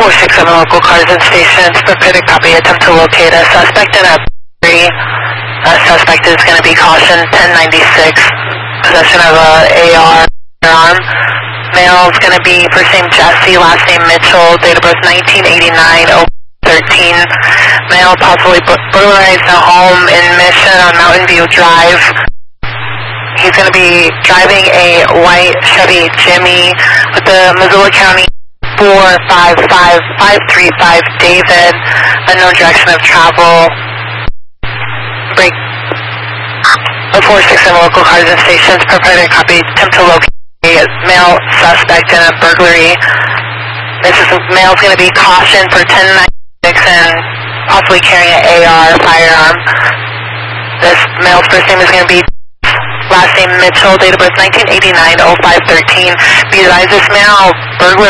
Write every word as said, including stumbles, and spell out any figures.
four six seven local cars and stations. Prepare to copy. Attempt to locate a suspect in a three. A suspect is going to be caution ten ninety-six. Possession of a A R arm. Male is going to be first name Jesse, last name Mitchell, date of birth nineteen eighty-nine, oh thirteen. Male possibly burglarized a home in Mission on Mountain View Drive. He's going to be driving a white Chevy Jimmy with the Missoula County four five five five three five David, unknown direction of travel. Break the four six seven local cars and stations. Prepare to copy. Attempt to locate a male suspect in a burglary. This is male's going to be cautioned for ten ninety-six and possibly carrying an A R firearm. This male's first name is going to be last name Mitchell, date of birth nineteen eighty-nine, oh five thirteen. Be advised, this male burglary